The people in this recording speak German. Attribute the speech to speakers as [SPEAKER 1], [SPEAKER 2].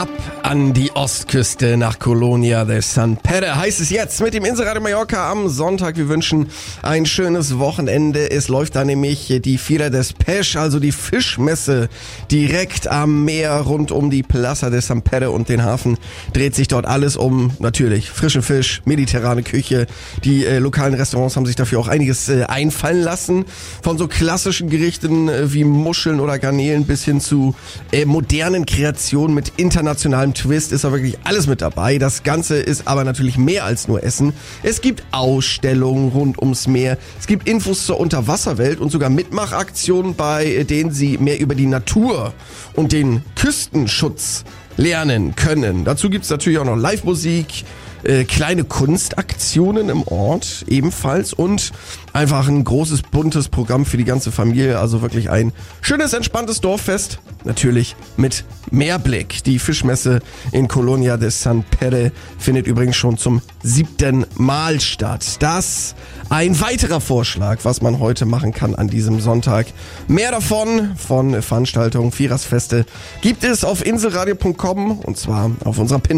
[SPEAKER 1] Ab an die Ostküste nach Colonia de San Pere heißt es jetzt mit dem Inselradio Mallorca am Sonntag. Wir wünschen ein schönes Wochenende. Es läuft da nämlich die Feira des Peix, also die Fischmesse direkt am Meer rund um die Plaza de San Pere und den Hafen. Dreht sich dort alles um natürlich frischen Fisch, mediterrane Küche. Die lokalen Restaurants haben sich dafür auch einiges einfallen lassen. Von so klassischen Gerichten wie Muscheln oder Garnelen bis hin zu modernen Kreationen mit internationalem Twist ist da wirklich alles mit dabei. Das Ganze ist aber natürlich mehr als nur Essen. Es gibt Ausstellungen rund ums Meer. Es gibt Infos zur Unterwasserwelt und sogar Mitmachaktionen, bei denen Sie mehr über die Natur und den Küstenschutz lernen können. Dazu gibt's natürlich auch noch Live-Musik, kleine Kunstaktionen im Ort ebenfalls und einfach ein großes, buntes Programm für die ganze Familie. Also wirklich ein schönes, entspanntes Dorffest. Natürlich mit Meerblick. Die Fischmesse in Colonia de San Pere findet übrigens schon zum 7. Mal statt. Das ein weiterer Vorschlag, was man heute machen kann an diesem Sonntag. Mehr davon, von Veranstaltungen, Vierasfeste, gibt es auf inselradio.com und zwar auf unserer